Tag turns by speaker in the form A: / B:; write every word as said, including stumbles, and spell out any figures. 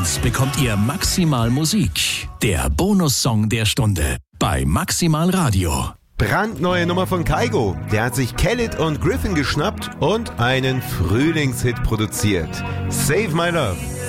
A: eins bekommt ihr Maximal Musik, der Bonussong der Stunde bei Maximal Radio.
B: Brandneue Nummer von Kygo. Der hat sich Khaled und Griffin geschnappt und einen Frühlingshit produziert. Save My Love.